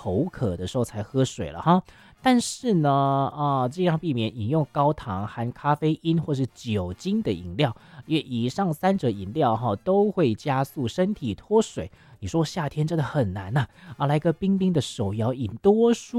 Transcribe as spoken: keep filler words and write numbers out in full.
口渴的时候才喝水了哈。但是呢，啊，尽量避免饮用高糖、含咖啡因或是酒精的饮料，因为以上三者饮料哈都会加速身体脱水。你说夏天真的很难呐、啊，啊，来个冰冰的手摇饮多舒